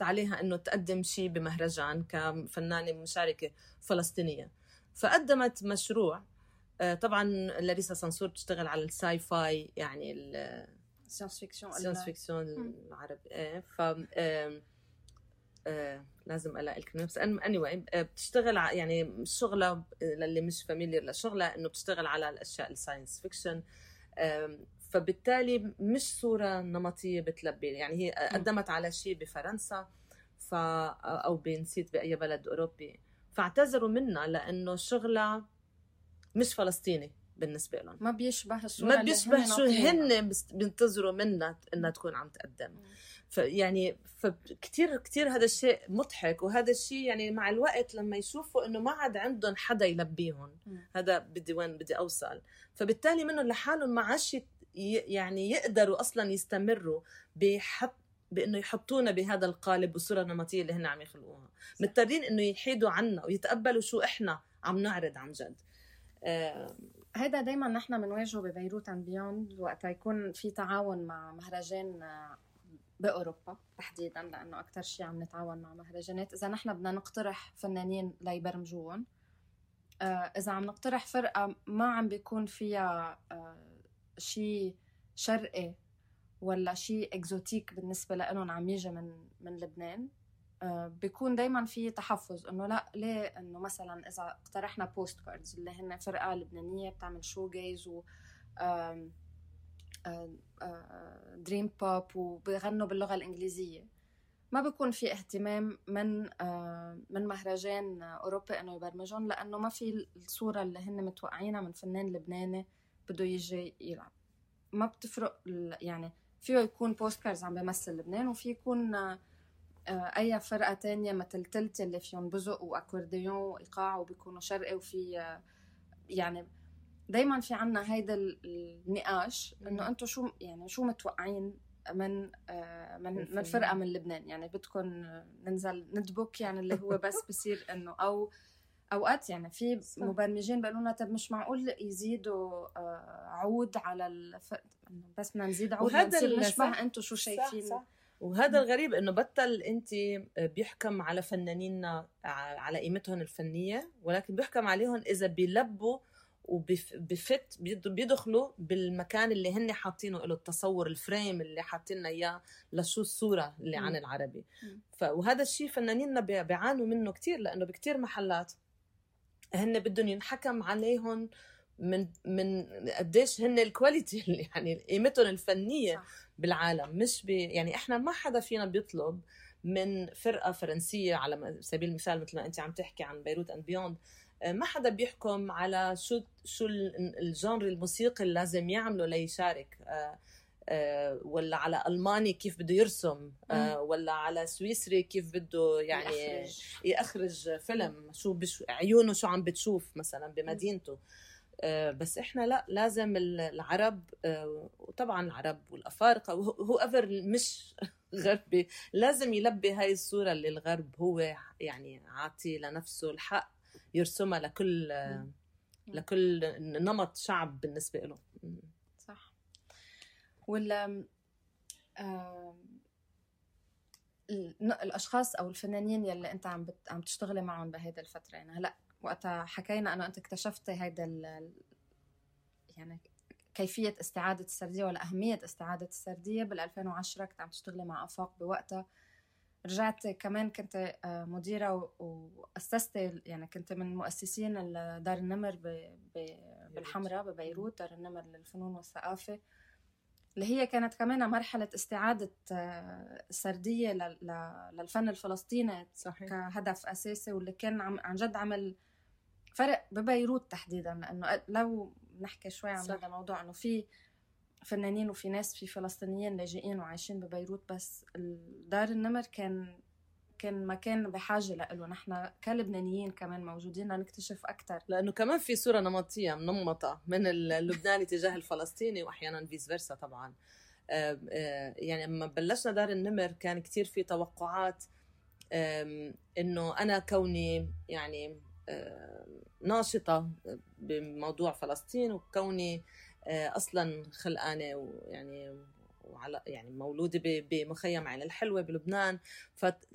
عليها إنه تقدم شيء بمهرجان كفنانة مشاركة فلسطينية، فقدمت مشروع. طبعا لاريسا صنصور بتشتغل على الساي فاي، يعني ساينس فيكشن العربي. ف لازم الاقي الكلمه، بس anyway بتشتغل يعني شغلها للي مش فاميليير لشغلها انه بتشتغل على الاشياء الساينس فيكشن. فبالتالي مش صوره نمطيه بتلبي، يعني هي قدمت على شيء بفرنسا او بنسيت باي بلد اوروبي، فاعتذروا منها لانه شغلها مش فلسطيني بالنسبه لهم، ما بيشبه الصوره ما بيشبه شو هن بينتظروا منها انها تكون عم تقدم. فيعني فكتير هذا الشيء مضحك، وهذا الشيء يعني مع الوقت لما يشوفوا انه ما عاد عندهم حدا يلبيهم، هذا بدي اوصل. فبالتالي منهم لحالهم ما عادش يعني يقدروا اصلا يستمروا بانه يحطونا بهذا القالب والصوره النمطيه اللي هن عم يخلقوها، مضطرين انه يحيدوا عنا ويتقبلوا شو احنا عم نعرض عن جد. هيدا دايما نحن بنواجهه ببيروت اند بيوند وقت يكون في تعاون مع مهرجان بأوروبا تحديدا، لأنه أكتر شيء عم نتعاون مع مهرجانات. إذا نحن بدنا نقترح فنانين ليبرمجوهم، إذا عم نقترح فرقة ما عم بيكون فيها شيء شرقي ولا شيء إكزوتيك بالنسبة لهم عم يجي من لبنان، بيكون دايما في تحفظ إنه لا، ليه إنه مثلا إذا اقترحنا بوست كاردز اللي هن فرقة لبنانية بتعمل شو جايز و دريم بوب وبيغنوا باللغة الإنجليزية، ما بيكون في اهتمام من مهرجان أوروبي إنه يبرمجون، لأنه ما في الصورة اللي هن متوقعينها من فنان لبناني بده يجي يلعب. ما بتفرق يعني، فيه يكون بوستكارز عم بيمثل لبنان، وفي يكون أي فرقة تانية مثل تلت اللي فيهم بزق وأكورديون وإيقاع وبيكونوا شرقي، وفي يعني دايما في عنا هيدا النقاش انه انتم شو متوقعين من فرقه من لبنان، يعني بدكم ننزل ندبك يعني اللي هو بس بصير انه او اوقات يعني في مبرمجين بيقولوا لنا طب مش معقول يزيدوا عود على بس بدنا نزيد عود ونصير نشبه انتم شو شايفين. صح. وهذا الغريب انه بطل انت بيحكم على فنانيننا على قيمتهم الفنيه، ولكن بيحكم عليهم اذا بيلبوا وبفت بيدخلوا بالمكان اللي هن حاطينه له التصور، الفريم اللي حاطيننا اياه لشو الصوره اللي عن العربي. وهذا الشيء فنانيننا بيعانوا منه كتير، لانه بكتير محلات هن بدهم ينحكم عليهم من قديش هن الكواليتي اللي يعني قيمتهم الفنيه صح. بالعالم مش يعني احنا ما حدا فينا بيطلب من فرقه فرنسيه على سبيل المثال مثل ما انت عم تحكي عن بيروت اند بيوند، ما حدا بيحكم على شو الجانر الموسيقي اللي لازم يعمله ليشارك، ولا على ألماني كيف بده يرسم، ولا على سويسري كيف بده يعني يخرج فيلم، شو عيونه شو عم بتشوف مثلا بمدينته. بس احنا لا، لازم العرب، وطبعا العرب والأفارقة هو أفر مش غربي، لازم يلبي هاي الصورة اللي الغرب هو يعني عاطي لنفسه الحق يرسمها لكل نمط شعب بالنسبة له. صح. ولا الأشخاص أو الفنانين يلي أنت عم تشتغلي معهم بهيدا الفترة، يعني هلأ وقتها حكينا أنه أنت اكتشفت هيدا يعني كيفية استعادة السردية ولا أهمية استعادة السردية بال2010، كنت عم تشتغلي مع أفاق بوقتها، رجعت كمان كنت مديرة وأسست، يعني كنت من مؤسسين دار النمر بالحمراء ببيروت، دار النمر للفنون والثقافة، اللي هي كانت كمان مرحلة استعادة السردية للفن الفلسطيني صحيح. كهدف أساسي، واللي كان عن جد عمل فرق ببيروت تحديدا، لأنه لو نحكي شوي عن هذا الموضوع أنه في فنانين وفي ناس في فلسطينيين لاجئين وعايشين ببيروت، بس دار النمر كان مكان بحاجة له، نحن كلبنانيين كمان موجودين لنكتشف أكتر، لأنه كمان في صورة نمطية منمطة من اللبناني تجاه الفلسطيني، وأحيانا فيس فيرسا طبعا. يعني لما بلشنا دار النمر كان كتير في توقعات إنه أنا كوني يعني ناشطة بموضوع فلسطين، وكوني أصلا خلقانة ويعني وعلى يعني مولودة بمخيم عين الحلوة بلبنان،